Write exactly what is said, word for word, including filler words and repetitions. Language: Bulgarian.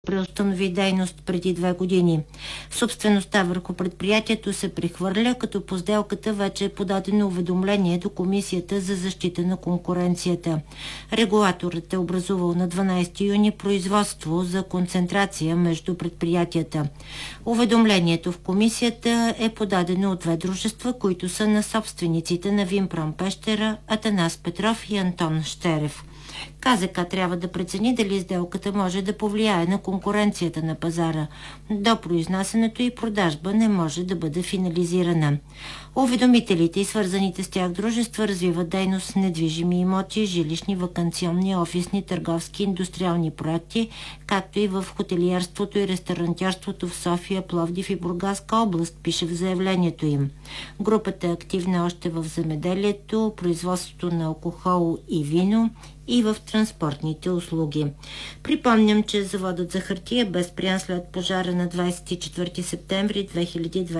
преустанови дейност преди две години. Собствеността върху предприятието се прехвърля, като по сделката вече е подадено уведомление до Комисията за защита на конкуренцията. Регулаторът е образувал на дванадесети юни производство за концентрация между предприятията. Уведомлението в Комисията е подадено от две дружества, които са на собствениците на Винпром Пещера, Атанас Петров и Антон Щерев. КЗК трябва да прецени дали сделката може да повлияе на конкуренцията на пазара. До произнасянето и продажба не може да бъде финализирана. Уведомителите и свързаните с тях дружества развиват дейност с недвижими имоти, жилищни, ваканционни, офисни, търговски, индустриални проекти, както и в хотелиерството и ресторантьорството в София, Пловдив и Бургаска област, пише в заявлението им. Групата е активна още в земеделието, производството на алкохол и вино и в транспортните услуги. Припомням, че заводът за хартия бе спрян след пожара на двадесет и четвърти септември две хиляди и двадесет